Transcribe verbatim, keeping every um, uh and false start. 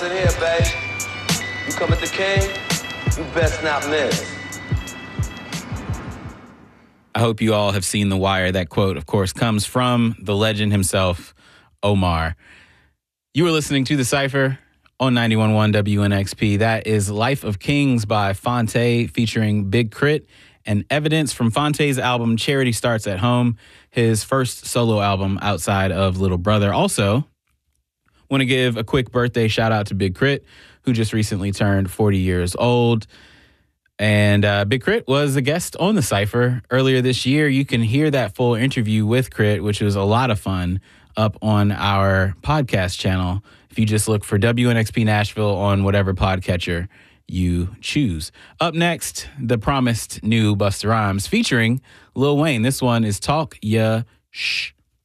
in here, babe. You come at the king, you best not miss. I hope you all have seen The Wire. That quote, of course, comes from the legend himself, Omar. You were listening to The Cypher on ninety-one point one W N X P. That is Life of Kings by Phonte featuring Big Crit and Evidence from Phonte's album Charity Starts at Home, his first solo album outside of Little Brother. Also, want to give a quick birthday shout out to Big Crit, who just recently turned forty years old. And uh, Big Crit was a guest on The Cypher earlier this year. You can hear that full interview with Crit, which was a lot of fun, up on our podcast channel. If you just look for W N X P Nashville on whatever podcatcher you choose. Up next, the promised new Busta Rhymes featuring Lil Wayne. This one is Talk Ya Shh.